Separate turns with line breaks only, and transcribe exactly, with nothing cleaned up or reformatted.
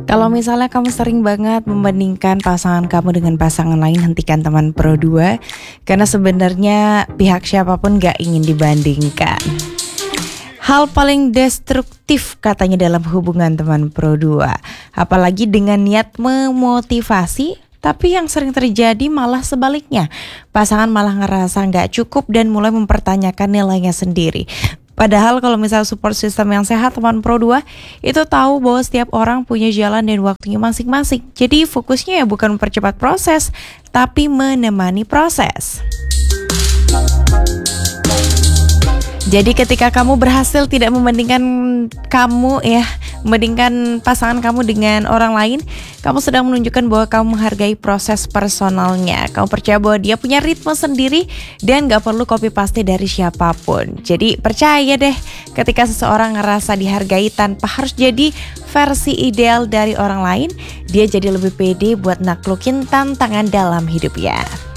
Kalau misalnya kamu sering banget membandingkan pasangan kamu dengan pasangan lain, hentikan teman Pro dua. Karena sebenarnya pihak siapapun gak ingin dibandingkan. Hal paling destruktif katanya dalam hubungan teman Pro dua, apalagi dengan niat memotivasi, tapi yang sering terjadi malah sebaliknya. Pasangan malah ngerasa gak cukup dan mulai mempertanyakan nilainya sendiri. Padahal kalau misal support system yang sehat teman Pro dua itu tahu bahwa setiap orang punya jalan dan waktunya masing-masing. Jadi fokusnya ya bukan mempercepat proses, tapi menemani proses. Jadi ketika kamu berhasil tidak membandingkan kamu ya, membandingkan pasangan kamu dengan orang lain, kamu sedang menunjukkan bahwa kamu menghargai proses personalnya. Kamu percaya bahwa dia punya ritme sendiri dan gak perlu copy paste dari siapapun. Jadi percaya deh, ketika seseorang ngerasa dihargai tanpa harus jadi versi ideal dari orang lain, dia jadi lebih pede buat naklukin tantangan dalam hidupnya.